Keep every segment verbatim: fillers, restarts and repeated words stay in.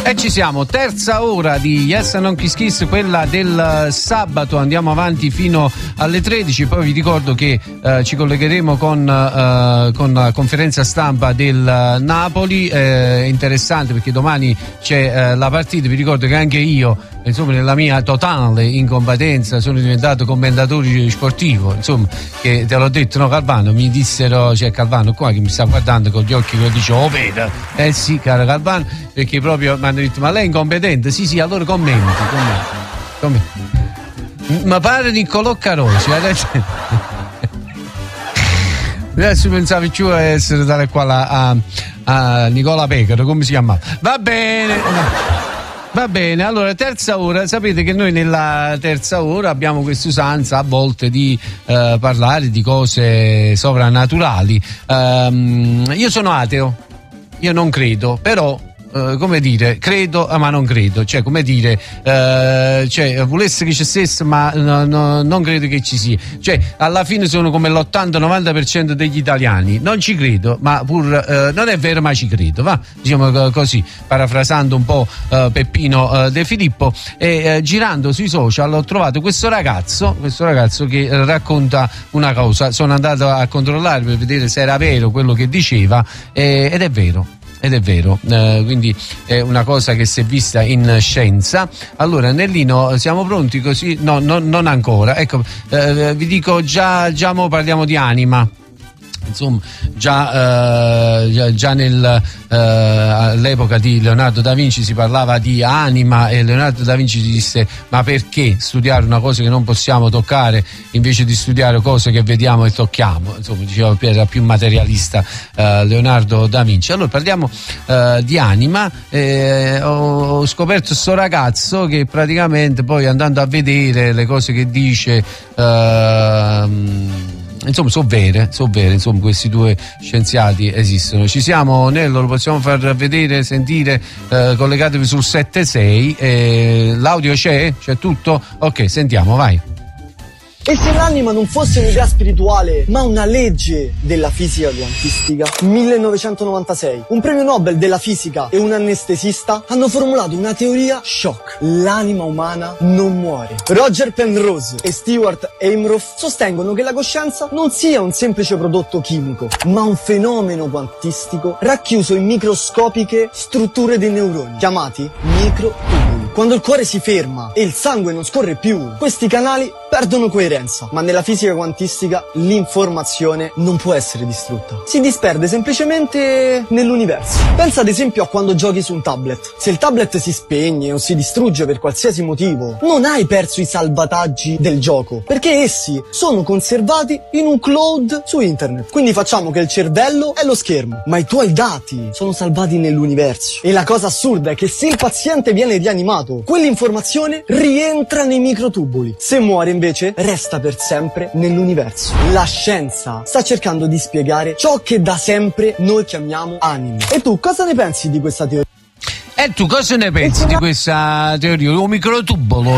E ci siamo, terza ora di Yes and Non Kiss Kiss, quella del sabato, andiamo avanti fino alle tredici, poi vi ricordo che eh, ci collegheremo con, eh, con la conferenza stampa del Napoli, eh, interessante perché domani c'è eh, la partita, vi ricordo che anche io, insomma, nella mia totale incompetenza sono diventato commentatore sportivo, insomma, che te l'ho detto, no Calvano, mi dissero, c'è Calvano qua che mi sta guardando con gli occhi che dice, oh veda, eh sì caro Calvano, perché proprio mi hanno detto, ma lei è incompetente? Sì sì, allora commenti, commenti, commenti. Ma pare Niccolò Carosi, adesso adesso pensavi più a essere tale qua a, a Nicola Pecaro, come si chiama? Va bene. Va bene, allora terza ora, sapete che noi nella terza ora abbiamo questa usanza a volte di eh, parlare di cose sovrannaturali. Um, io sono ateo, io non credo, però Uh, come dire, credo ma non credo, cioè come dire, uh, cioè volesse che ci stesse ma no, no, non credo che ci sia, cioè alla fine sono come l'ottanta novanta per cento degli italiani, non ci credo ma pur uh, non è vero ma ci credo, va, diciamo così, parafrasando un po' uh, Peppino uh, De Filippo. E uh, girando sui social ho trovato questo ragazzo questo ragazzo che uh, racconta una cosa, sono andato a controllare per vedere se era vero quello che diceva, eh, ed è vero Ed è vero, eh, quindi è una cosa che si è vista in scienza. Allora, Nellino, siamo pronti così? No, no non ancora. Ecco, eh, vi dico già, già mo parliamo di anima. Insomma, già, eh, già nel, eh, all'epoca di Leonardo da Vinci si parlava di anima e Leonardo da Vinci disse, ma perché studiare una cosa che non possiamo toccare invece di studiare cose che vediamo e tocchiamo? Insomma, diceva, era più materialista eh, Leonardo da Vinci. Allora parliamo eh, di anima. eh, ho, ho scoperto sto ragazzo che praticamente poi, andando a vedere le cose che dice, ehm, insomma sono vere, sono vere, insomma questi due scienziati esistono. Ci siamo, Nello, lo possiamo far vedere, sentire, eh, collegatevi sul sette sei, eh, l'audio c'è? C'è tutto? Ok, sentiamo, vai. E se l'anima non fosse un'idea spirituale, ma una legge della fisica quantistica? millenovecentonovantasei, un premio Nobel della fisica e un anestesista hanno formulato una teoria shock. L'anima umana non muore. Roger Penrose e Stewart Amroth sostengono che la coscienza non sia un semplice prodotto chimico, ma un fenomeno quantistico racchiuso in microscopiche strutture dei neuroni, chiamati microtubuli. Quando il cuore si ferma e il sangue non scorre più, questi canali perdono coerenza, ma nella fisica quantistica l'informazione non può essere distrutta. Si disperde semplicemente nell'universo. Pensa ad esempio a quando giochi su un tablet. Se il tablet si spegne o si distrugge per qualsiasi motivo, non hai perso i salvataggi del gioco, perché essi sono conservati in un cloud su internet. Quindi facciamo che il cervello è lo schermo, ma i tuoi dati sono salvati nell'universo. E la cosa assurda è che se il paziente viene rianimato, quell'informazione rientra nei microtubuli. Se muore invece resta per sempre nell'universo. La scienza sta cercando di spiegare ciò che da sempre noi chiamiamo anima. E tu cosa ne pensi di questa teoria? E tu cosa ne pensi di questa teoria? Un microtubolo?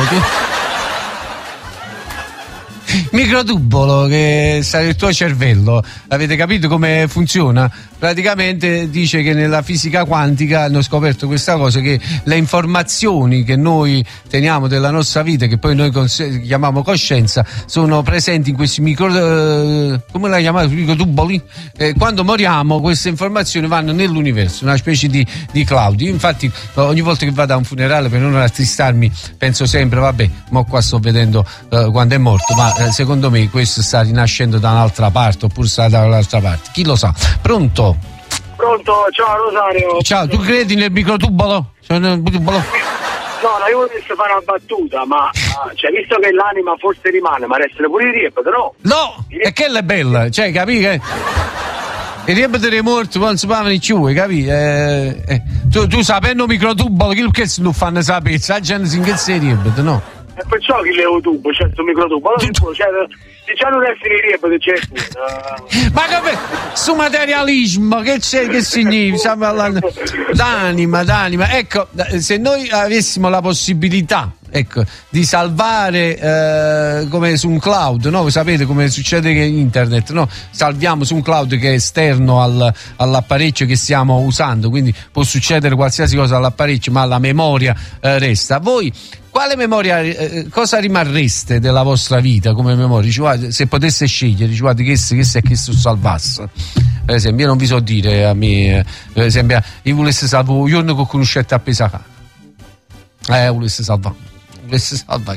Microtubolo che sta nel tuo cervello, avete capito come funziona? Praticamente dice che nella fisica quantica hanno scoperto questa cosa, che le informazioni che noi teniamo della nostra vita, che poi noi cons- chiamiamo coscienza, sono presenti in questi micro eh, come la chiamate? Microtuboli? Eh, quando moriamo queste informazioni vanno nell'universo, una specie di, di cloud. Io infatti ogni volta che vado a un funerale, per non attristarmi, penso sempre, vabbè, mo qua sto vedendo eh, quando è morto, ma eh, secondo me questo sta rinascendo da un'altra parte, oppure sta dall'altra parte, chi lo sa. Pronto? Pronto, ciao Rosario. Ciao, tu credi nel microtubolo? Nel microtubolo? No, no, io volevo fare una battuta, ma cioè, visto che l'anima forse rimane, ma resta pure il riepete, no? No, e che è bella, cioè, capi che? Il riepete è morto, non si parla più, capi? Eh, eh. Tu, tu sapendo microtubolo, che non fanno sapere, la gente si inghiazza il riepete, no? E perciò che levo tubo, c'è questo microtubo, allora, cioè, se già non è finito c'è uh... ma come su materialismo che c'è, che significa? Stiamo parlando d'anima, d'anima. Ecco, se noi avessimo la possibilità ecco, di salvare eh, come su un cloud, no? Sapete come succede in internet, no? Salviamo su un cloud che è esterno al, all'apparecchio che stiamo usando, quindi può succedere qualsiasi cosa all'apparecchio, ma la memoria eh, resta. Voi quale memoria, eh, cosa rimarreste della vostra vita come memoria? Dici, guarda, se potesse scegliere, dici, guarda, che se, che se, che se salvasse. Per esempio, io non vi so dire a me, per esempio, io volessi salvare un giorno che conoscete a Pesacà. Eh, volessi salvare. Volessi salvare.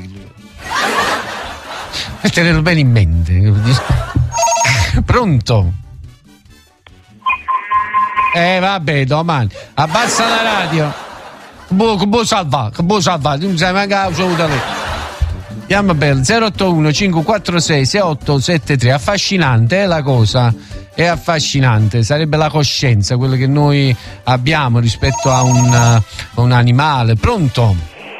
Per tenerlo bene in mente. Pronto? Eh, vabbè, domani. Abbassa la radio. Che può salvare, che può salvare, non sai manca assoluta lì. Chiama bello zero otto uno cinque quattro sei sei otto sette tre. Affascinante eh, la cosa, è affascinante, sarebbe la coscienza, quello che noi abbiamo rispetto a un, a un animale. Pronto?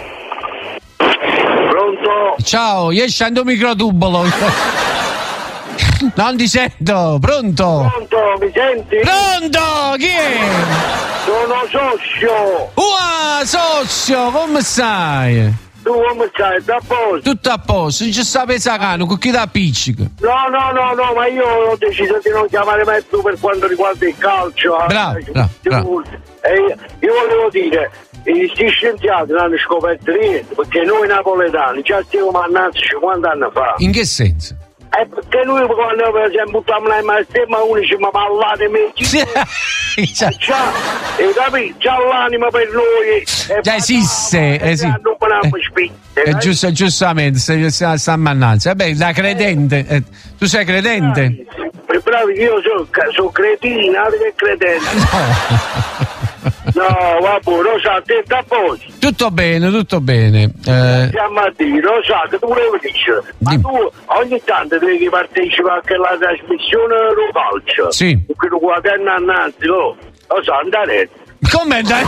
Pronto? Ciao, io scendo microtubolo. Non ti sento, pronto? Pronto, mi senti? Pronto, chi è? Sono Sossio. Ua, Sossio, come stai? Tu come stai? Da posto? Tutto a posto, non ci sta Pesacano, con chi da appiccica? No, no, no, no, ma io ho deciso di non chiamare mai più per quanto riguarda il calcio. Bravo, eh, bravo, bravo. E io, io volevo dire, questi scienziati non hanno scoperto niente, perché noi napoletani già stiamo mannati cinquanta anni fa. In che senso? Eh, perché noi quando per esempio buttiamo la ma unici ma parlate meglio. Già, Già, eh, capito? Già l'anima per noi è già esiste, eh, sì. non possiamo spingere, Eh, giusto, giustamente, sta, sta, sta mannaggia. Vabbè, da credente, eh, tu sei credente? Bravi, bravi, io sono so cretina, che credente. No, vabbè, lo sa, te da posto. Tutto bene, tutto bene. Eh, Siamo a dire, lo sa, che tu volevo dire, ma Dimmi. tu ogni tanto devi partecipare a quella trasmissione lo calcio. Sì. Perché lo guardiamo annanzi, lo, lo sa, andare. come dai?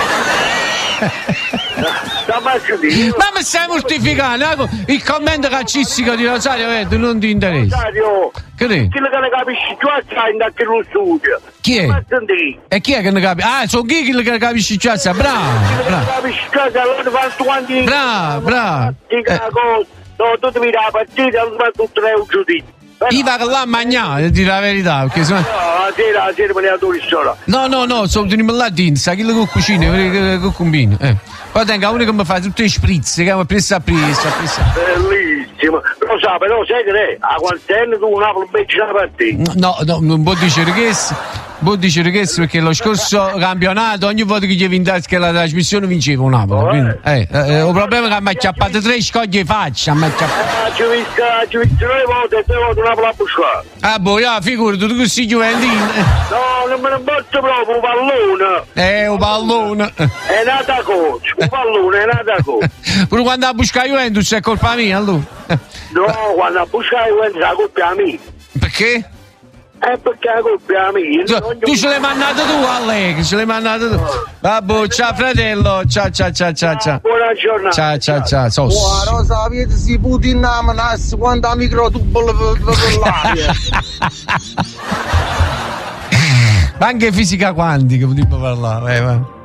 Da martedì. Ma mi stai mortificando? Il commento calcistico di Rosario Verde non ti interessa. Rosario, Che ne? chi ne capisci già stai in quello studio. Chi è? Ma senti, E chi è che ne capisce? Ah, sono chi che ne capisce già? Bravo, chi ne bravo. capisci già se allora fanno quanti. Bravo, bravo. Dica una cosa, no, tu devi dare la partita, non fa tutto il giudizio. Io vado là a mangiare, a dire la verità, perché sono... No, la sera, la sera me ne vado al ristorante. No, no, no, sono venuto là dentro, sai chi lo cucina, che che combina. Eh. Poi tengo uno che mi fa tutte le sprizze, che mi pressa a pressa, pressa. Bellissimo. Lo sa, però sai che è? A quanti anni tu Napoli becci la partita? No, no, non può dire questo. Può dire questo perché lo scorso campionato ogni volta che gli vintassi la trasmissione vinceva un Napoli. Quindi, eh, eh, il problema è che mi ha acciappato tre scogli in faccia. Mi ha acciappato. Ah, ci ho visto, ci ho visto tre volte e tre volte Napoli a buscare. Ah, boh, ja, figurati, tu così Juventino. No, non me ne botto proprio un pallone. Eh, un pallone. È nata coach, un pallone è nata coach. Pure quando ha buscato Juventus è colpa mia, allora. No, quando a buscare Juventus la colpa è mia. Perché? Eh, perché la colpa è mia. Tu, tu ce l'hai mandato tu, Allegri, ce l'hai mandato tu. Vabbè, ciao fratello, ciao ciao ciao ciao ciao. Buona giornata. Ciao ciao ciao, sos. Guarda, sapete si Putin nas quando microtubo per l'aria. Ma anche fisica quantica, potremmo parlare, vai, vai.